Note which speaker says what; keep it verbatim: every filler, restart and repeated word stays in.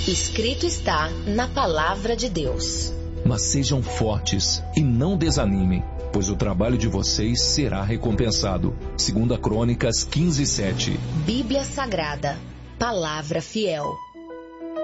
Speaker 1: Escrito está na palavra de Deus.
Speaker 2: Mas sejam fortes e não desanimem, pois o trabalho de vocês será recompensado. Segunda Crônicas quinze, sete.
Speaker 1: Bíblia Sagrada, palavra fiel.